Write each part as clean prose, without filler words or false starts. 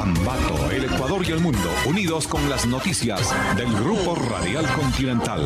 Ambato, el Ecuador y el mundo, unidos con las noticias del Grupo Radial Continental.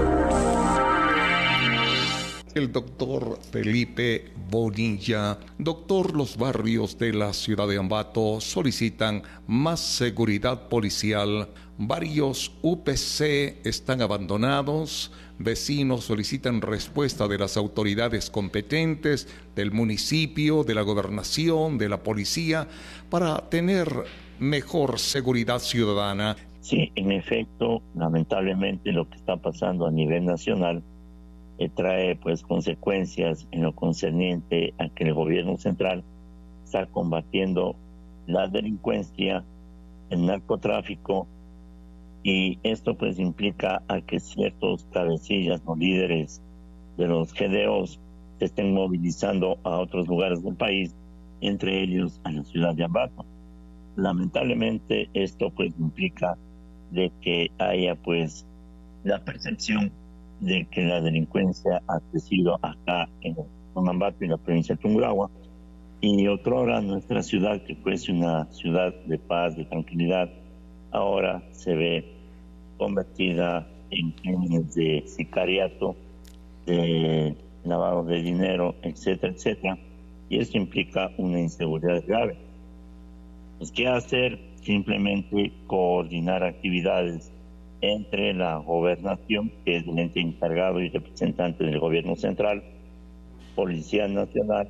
El doctor Felipe Bonilla. Doctor, los barrios de la ciudad de Ambato solicitan más seguridad policial. Varios UPC están abandonados. Vecinos solicitan respuesta de las autoridades competentes, del municipio, de la gobernación, de la policía, para tener mejor seguridad ciudadana. Sí, en efecto, lamentablemente lo que está pasando a nivel nacional trae pues consecuencias en lo concerniente a que el gobierno central está combatiendo la delincuencia, el narcotráfico, y esto pues implica a que ciertos cabecillas o líderes de los GDOs se estén movilizando a otros lugares del país, entre ellos a la ciudad de Ambato. Lamentablemente esto pues implica de que haya pues la percepción de que la delincuencia ha crecido acá en Ambato y la provincia de Tungurahua, y otrora nuestra ciudad, que fue una ciudad de paz, de tranquilidad, ahora se ve convertida en crímenes de sicariato, de lavado de dinero, etcétera, etcétera, y esto implica una inseguridad grave. Pues, ¿qué hacer? Simplemente coordinar actividades entre la gobernación, que es el ente encargado y representante del gobierno central, Policía Nacional,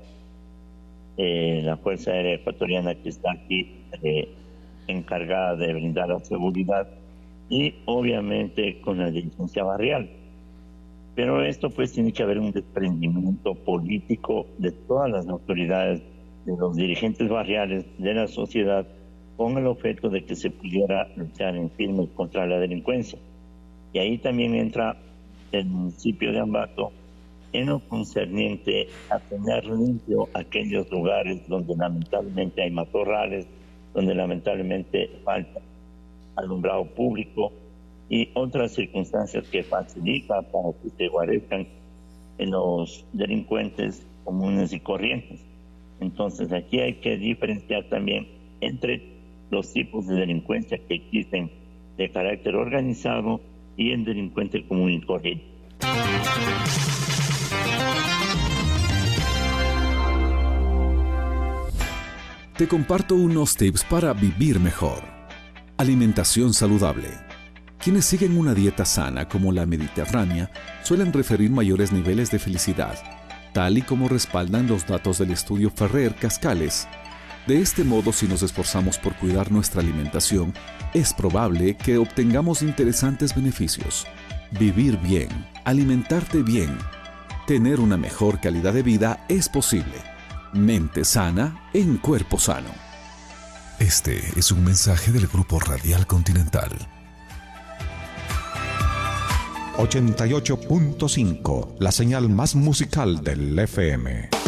la Fuerza Aérea Ecuatoriana, que está aquí encargada de brindar la seguridad, y obviamente con la dirigencia barrial. Pero esto pues tiene que haber un desprendimiento político de todas las autoridades, de los dirigentes barriales, de la sociedad, con el objeto de que se pudiera luchar en firme contra la delincuencia. Y ahí también entra el municipio de Ambato en lo concerniente a tener limpio aquellos lugares donde lamentablemente hay matorrales, donde lamentablemente falta alumbrado público y otras circunstancias que facilitan para que se guarezcan en los delincuentes comunes y corrientes. Entonces aquí hay que diferenciar también entre los tipos de delincuencia que existen de carácter organizado y el delincuente común y corriente. Te comparto unos tips para vivir mejor. Alimentación saludable. Quienes siguen una dieta sana como la mediterránea suelen referir mayores niveles de felicidad, tal y como respaldan los datos del estudio Ferrer-Cascales. De este modo, si nos esforzamos por cuidar nuestra alimentación, es probable que obtengamos interesantes beneficios. Vivir bien, alimentarte bien, tener una mejor calidad de vida es posible. Mente sana en cuerpo sano. Este es un mensaje del Grupo Radial Continental. 88.5, la señal más musical del FM.